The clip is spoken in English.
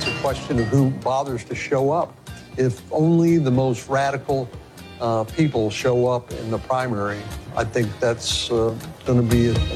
it's a question of who bothers to show up. If only the most radical people show up in the primary, I think that's going to be